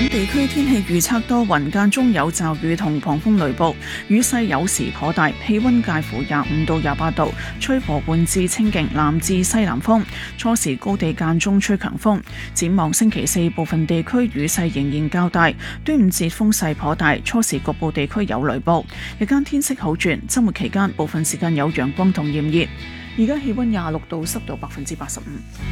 地區天氣預測多雲，間中有驟雨同狂風雷暴，雨勢有時頗大，氣溫介乎25到28度，吹和緩至清勁南至西南風，初時高地間中吹強風。展望星期四，部分地區雨勢仍然較大，端午節風勢頗大，初時局部地區有雷暴，日間天色好轉，週末期間部分時間有陽光同炎熱。而家氣溫26度，濕度85%。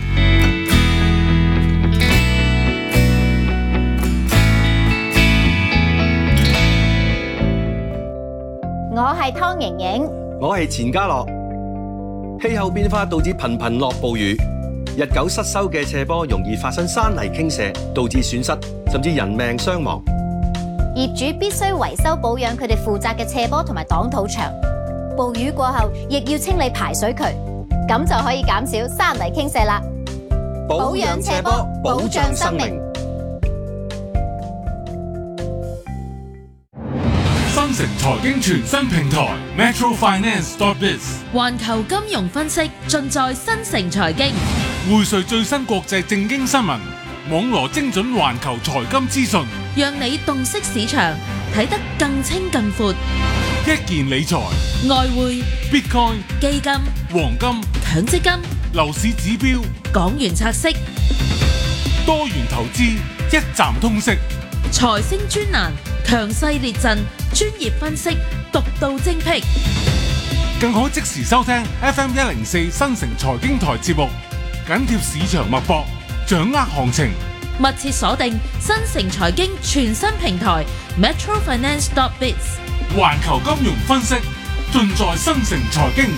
我係湯瑩瑩， 我係錢嘉樂。氣候變化導致頻頻落暴雨，日久失修嘅斜坡容易發生山泥傾瀉，導致損失甚至人命傷亡。 業主必須維修保養佢哋負責嘅斜坡同埋擋土牆。暴雨過後，亦要清理排水渠，咁就可以減少山泥傾瀉啦。保養斜坡，保障生命。 新城財經全新平台 metrofinance.biz， 環球金融分析盡在新城財經， 匯萃最新國際政經新聞，網羅精準環球財金資訊， 讓你洞悉市場，睇得更清更闊。 一件理財、 外匯、 Bitcoin、 基金、 黃金、 強積金、 樓市指標、 港元拆息、 多元投資，一站通識。 財星專欄，強勢列陣，專業分析，獨到精闢， 更可即時收聽 FM 104新城財經台節目，緊貼市場脈搏，掌握行情。 密切鎖定新城財經全新平台 metrofinance.biz， 環球金融分析盡在新城財經。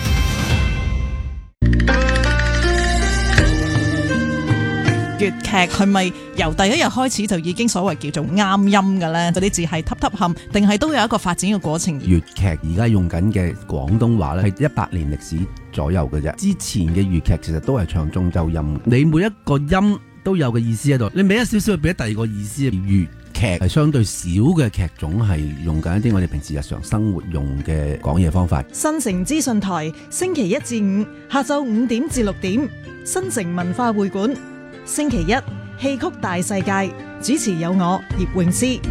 粵劇係咪由第一日開始就已經所謂叫做啱音嘅呢？嗰啲字係揼揼冚，定係都有一個發展嘅過程？ 粵劇而家用緊嘅廣東話咧，係100年歷史左右嘅啫。之前嘅粵劇其實都係唱中州音，你每一個音都有個意思喺度，你俾一少少，俾第二個意思。粵劇係相對少嘅劇種，係用緊一啲我哋平時日常生活用嘅講嘢方法。 新城資訊台星期1至5下晝5點至6點，新城文化會館。星期一戲曲大世界，主持有我葉詠詩。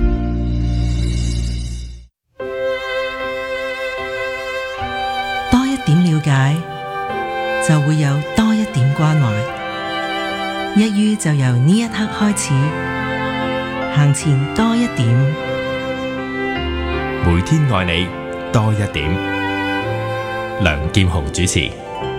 多一點了解，就會有多一點關懷。一於就由呢一刻開始，行前多一點。 每天愛你多一點。梁劍虹主持。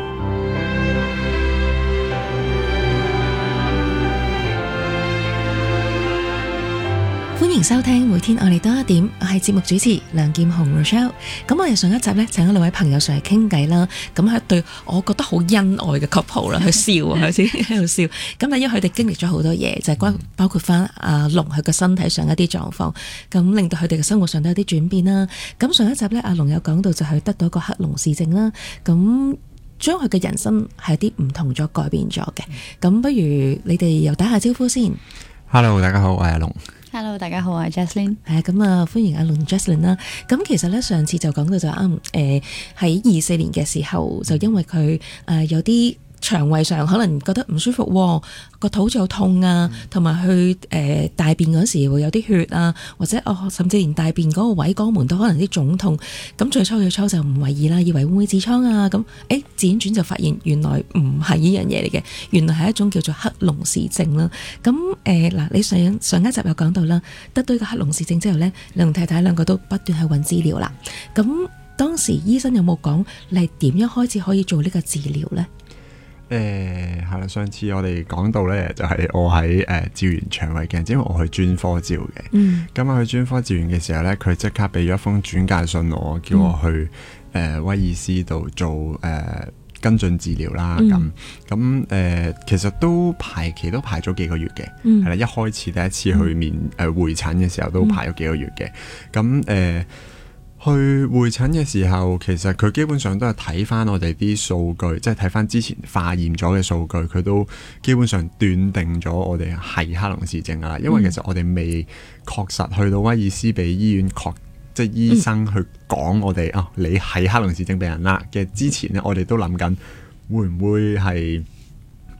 歡迎收聽每天愛你多一點，我係節目主持梁劍虹 Rochelle。咁我哋上一集咧請咗兩位朋友上嚟傾偈啦，咁係一對我覺得好恩愛嘅 couple 啦，去笑啊，佢先喺度笑。咁但因為佢哋經歷咗好多嘢，就係包括翻阿龍佢個身體上一啲狀況，咁令到佢哋嘅生活上都有啲轉變啦。咁上一集咧，阿龍有講到就係得到一個克隆氏症啦，咁將佢嘅人生係啲唔同咗，改變咗嘅。咁不如你哋又打下招呼先。 Hello， 大家好，我係阿龍。 Hello， 大家好，我係 Jaslyn。 咁啊，歡迎阿龍 Jaslyn 啦。咁其實咧，上次就講到就喺24年嘅時候，就因為佢有啲腸胃上可能覺得唔舒服，個肚就痛啊，同埋去大便嗰時會有啲血啊，或者甚至連大便嗰個位肛門都可能啲腫痛。咁最初就唔為意啦，以為會唔會痔瘡啊？咁輾轉就發現原來唔係呢樣嘢嚟嘅，原來係一種叫做克隆氏症啦。咁嗱，你上一集有講到啦，得到個克隆氏症之後咧，你同太太兩個都不斷去揾資料啦。咁當時醫生有冇講你係點樣開始可以做呢個治療咧？ 係啦，上次我哋講到咧，就係我喺照完腸胃鏡，因為我去專科照嘅。咁我去專科照完嘅時候咧，佢即刻俾咗一封轉介信我，叫我去威爾斯度做跟進治療啦。咁其實都排期都排咗幾個月嘅，係啦。一開始第一次去會診嘅時候都排咗幾個月嘅。咁去會診嘅時候，其實佢基本上都係睇翻我哋啲數據，即係睇翻之前化驗咗嘅數據，佢都基本上斷定咗我哋係克隆氏症噶啦。因為其實我哋未確實去到威爾斯比醫院即係醫生去講我哋你係克隆氏症病人啦嘅之前呢，我哋都諗緊會唔會係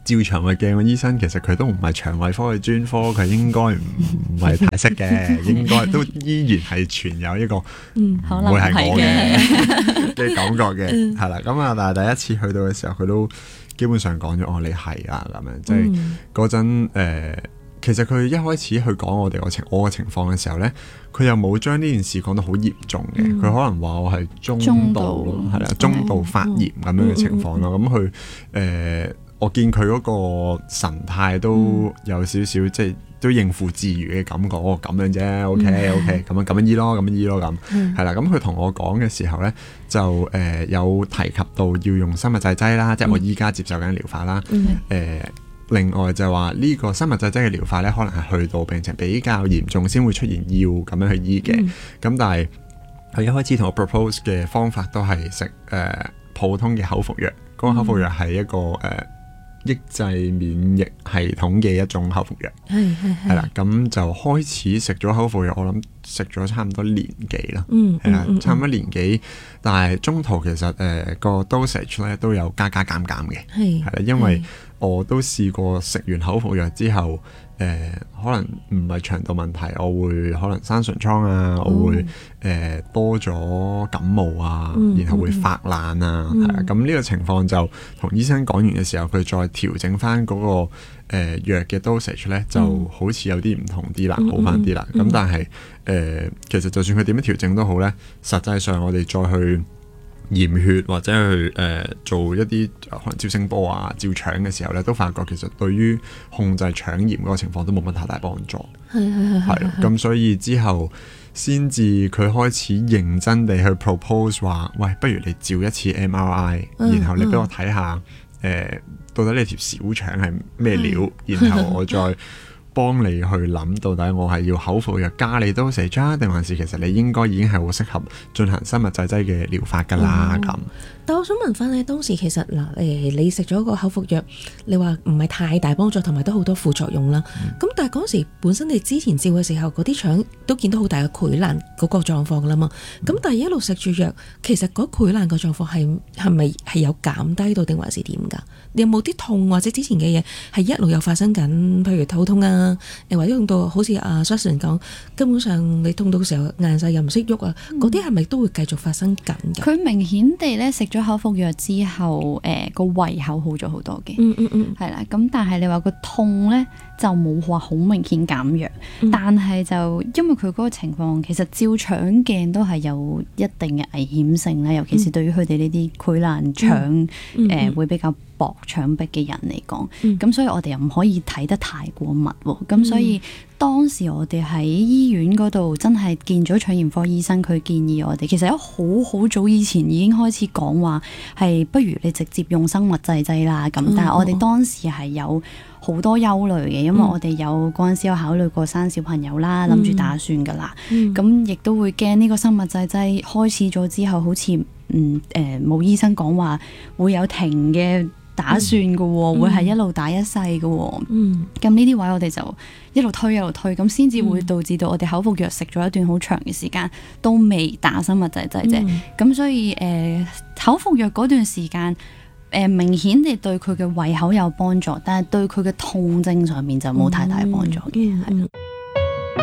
照腸胃鏡嘅醫生，其實佢都唔係腸胃科嘅專科，佢應該唔係太識嘅，應該都依然係存有一個唔會係我嘅感覺嘅，係啦。咁啊，但係第一次去到嘅時候，佢都基本上講咗哦，你係啊咁樣，即係嗰陣其實佢一開始去講我嘅情況嘅時候咧，佢又冇將呢件事講得好嚴重嘅，佢可能話我係中度係啦，中度發炎咁樣嘅情況咯。咁佢我見佢嗰個神態都有少少即係都應付自如嘅感覺，咁樣啫 ，OK， 咁樣醫咯，咁係啦。咁佢同我講嘅時候咧，就有提及到要用生物製劑啦，即係我依家接受緊療法啦，另外就係話呢個生物製劑嘅療法咧，可能係去到病情比較嚴重先會出現要咁樣去醫嘅。咁但係佢一開始同我 propose 嘅方法都係食普通嘅口服藥，嗰個口服藥係一個抑制免疫系統嘅一種口服藥，係啦。咁就開始食咗口服藥，我諗食咗差唔多年幾啦，係啦，差唔多年幾。但係中途其實個 dosage 咧都有加減嘅，係啦，因為我都試過食完口服藥之後，可能唔係腸道問題，我會可能生唇瘡啊，我會多咗感冒啊，然後會發爛啊，係啊。咁呢個情況就同醫生講完嘅時候，佢再調整翻嗰個藥嘅 dosage 咧，就好似有啲唔同啲啦，好翻啲啦。咁但係其實就算佢點樣調整都好咧，實際上我哋再去驗血或者去做一啲可能照聲波啊、照腸嘅時候咧，都發覺其實對於控制腸炎嗰個情況都冇乜太大幫助。係咁，所以之後先至佢開始認真地去 propose 話，喂，不如你照一次 MRI，然後你俾我睇下到底你條小腸係咩料，然後我再幫你去諗到底我係要口服藥加你dosage啊，定還是其實你應該已經係好適合進行生物製劑嘅療法㗎啦咁。 但我想問翻咧，當時其實你食咗個口服藥，你話唔係太大幫助，同埋都好多副作用啦。咁但係嗰時本身你之前照嘅時候，嗰啲腸都見到好大嘅潰爛嗰個狀況㗎啦嘛。咁但係一路食住藥，其實嗰潰爛個狀況係咪係有減低到定還是點㗎？你有冇啲痛或者之前嘅嘢係一路有發生緊？譬如肚痛啊，或者痛到好似阿 Justin 講，根本上你痛到嘅時候硬晒又唔識喐啊，嗰啲係咪都會繼續發生緊㗎？ 佢明顯地咧食咗口服藥之後，個胃口好咗好多嘅，係啦。咁但係你話個痛咧就冇話好明顯減弱，但係就因為佢嗰個情況，其實照腸鏡都係有一定嘅危險性咧，尤其是對於佢哋呢啲潰爛腸會比較薄腸壁嘅人嚟講，咁所以我哋又唔可以睇得太過密喎。咁所以當時我哋喺醫院嗰度真係見咗腸炎科醫生，佢建議我哋其實喺好早以前已經開始講話係不如你直接用生物製劑啦咁。但係我哋當時係有好多憂慮嘅，因為我哋有嗰陣時有考慮過生小朋友啦，諗住打算㗎啦。咁亦都會驚呢個生物製劑開始咗之後，好似冇醫生講話會有停嘅打算嘅喎，會係一路打一世嘅喎。咁呢啲位我哋就一路推，咁先至會導致到我哋口服藥食咗一段好長嘅時間都未打生物製劑啫。咁所以口服藥嗰段時間明顯地對佢嘅胃口有幫助，但係對佢嘅痛症上面就冇太大幫助嘅。